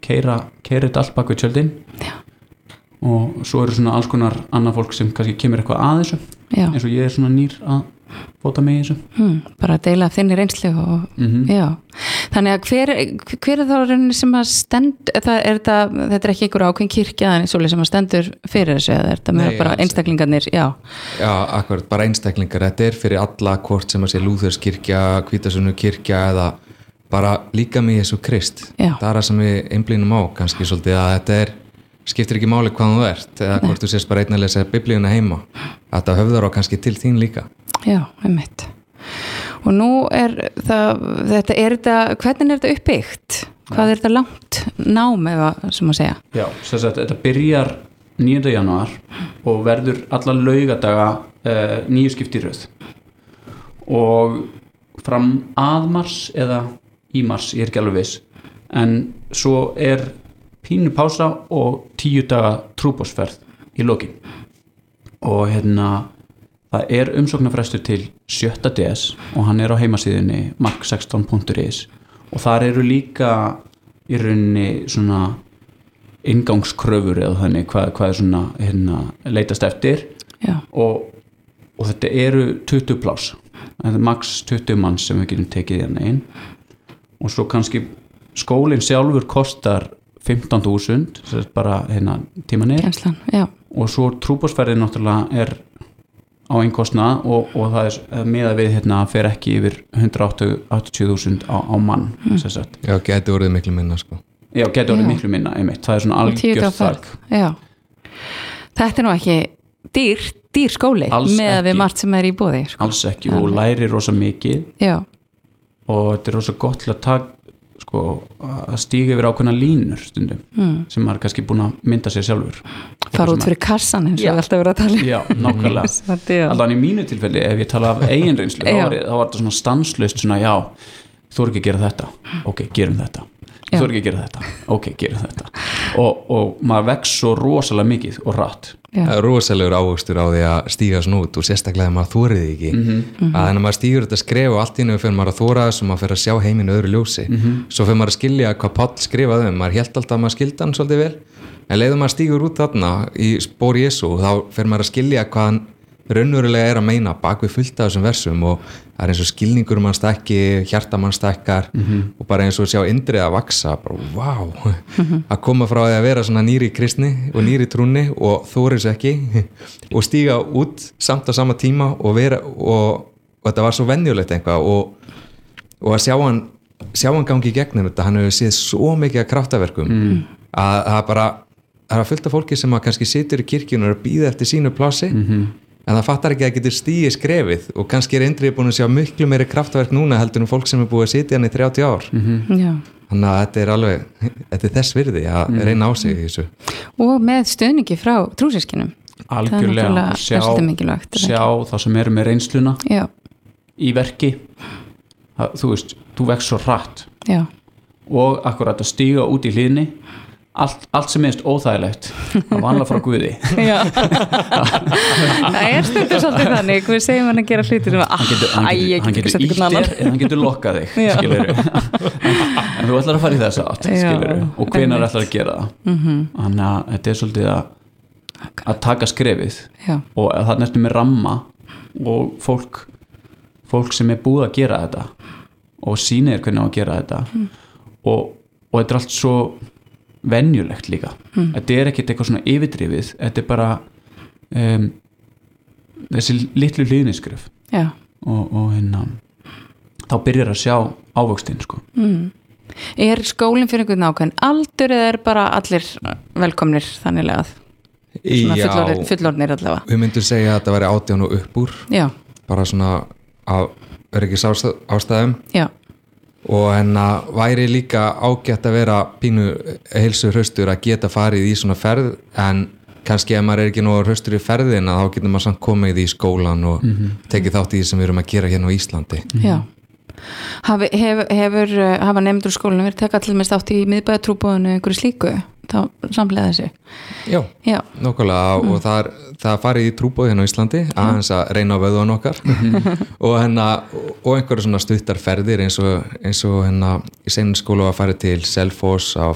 keyra þetta allt bak við tjöldin og svo eru svona alls konar annað fólk sem kannski kemur eitthvað að þessu eins og ég svona nýr að fóta mig í þessu bara að deila þinni reynslu og, þannig að hver þá rauninni sem að þetta er ekki einhver ákveðin kirkja sem að stendur fyrir þessu eða er þetta meira bara einstaklingarnir já, akkurat, bara einstaklingar þetta er fyrir alla hvort sem að sé Lúþerskirkja, Hvítasunnu kirkja eða bara líka með Jesú Krist það er það sem við einblínum á kannski svolítið að þetta skiptir ekki máli hvað þú ert eða hvort þú sést bara einn að lesa biblíuna heima þetta höfðar á kannski til þín líka Já, einmitt og nú hvernig er þetta uppbyggt? Hvað er þetta langt nám eða sem að segja? Já, þetta byrjar 9. janúar og verður alla laugadaga 9 skipti í röð og fram að mars eða í mars, ég er ekki alveg viss en svo er pínu pása og 10 daga trúboðsferð í lokin og það er umsóknarfrestur til 7. des og hann er á heimasíðunni mark16.is og þar eru líka í rauninni svona inngangskröfur eða þannig hvað er svona leitast eftir og þetta eru 20 pláss þetta er max 20 manns sem við getum tekið hérna inn og svo kannski skólinn sjálfur kostar 15.000 það er bara tímanir og svo trúboðsferðin náttúrulega er á einn kostnað og það er meða við fer ekki yfir 180.000 á mann Já, geti orðið miklu minna sko Já, geti orðið miklu minna, einmitt það er svona algjört þak Þetta er nú ekki dýr skóli með við margt sem er í boði sko. Alls ekki og læri rosa mikið og þetta er rosa gott til að taka sko, að stíga yfir ákveðna línur stundum sem maður er kannski búin að mynda sér sjálfur fara út fyrir kassan eins og við alltaf verið að tala Já, nákvæmlega allan í mínu tilfelli, ef ég tala af eigin reynslu þá var þetta svona stanslaust svona, já, þú er ekki að gera þetta ok, gerum þetta þú er ekki að gera þetta, ok, gerum þetta og maður vex svo rosalega mikið og rætt Það er rosalegur ávöxtur á því að stíga svona út og sérstaklega maður þórið ekki að þannig að maður stígur þetta skref og allt í einu fyrir maður að þóra þess og maður fyrir að sjá heiminn öðru ljósi svo fyrir maður að skilja hvað Páll skrifaði maður hélt alltaf að maður skildi hann svolítið vel en leiður maður stígur út þarna í spór Jesú þá fyrir maður að skilja hvað hann raunverulega er að meina bak við fullt af þessum versum og það er eins og skilningur mann stækki, hjarta mann stækkar og bara eins og sjá indrið að vaksa bara vá, að koma frá því að vera svona nýri kristni og nýri trúnni og þóris ekki og stíga út samt á sama tíma og vera og þetta var svo venjulegt eitthvað og að sjá hann gangi í gegnum þetta, hann hefur séð svo mikið af kraftaverkum að það bara það er fullt af fólki sem að kannski situr í kirkjunum og bíða eftir sínu plási en það fattar ekki að getur stíið skrefið og kannski er Indriði búin að sjá miklu meiri kraftverk núna heldur fólk sem er búið að sitja hann í 30 ár þannig að þetta er alveg þetta er þess virði að reyna á sig í þessu og með stuðningi frá trúsískinum algjörlega, sjá það sem eru með reynsluna í verki þú veist, þú vex svo hratt og akkurat að stíga út í hlýðni allt sem minnst óþægilegt að vanla frá Guði það er stundur svolítið þannig við segjum hann að gera hlutir hann getur ítt þér en hann getur lokkað þig skilur en þú ætlar að fara í þess átt skilur og hvenær ætlar að gera það þannig að þetta er svolítið að taka skrefið og það næstum með ramma og fólk sem er búið að gera þetta og sýnir hvernig á að gera þetta og þetta er allt svo venjulegt líka þetta er ekkert eitthvað svona yfirdrifið þetta er bara þessi litlu hlýðniskref og þá byrjar að sjá ávöxtinn sko. Er skólinn fyrir einhvern ákveðin aldur eða er bara allir velkomnir þannig að fullorðnir allavega? Við myndum segja að þetta væri 18 og upp úr bara svona af öryggis ástæðum og væri líka ágætt að vera pínu heilsu hraustur að geta farið í svona ferð en kannski ef maður er ekki nógu hraustur í ferðina þá getur maður samt komið í skólan og tekið þátt í því sem við erum að gera hérna á Íslandi Hafa nefndur skólinu verið tekað til með þátt í miðbæjartrúboðinu einhverju slíku þá samlega þessu Já, nákvæmlega og það farið í trúboð hérna á Íslandi aðeins að reyna á vöðun okkar og einhverju svona stuttar ferðir eins og í seinum skóla að fara til Selfoss að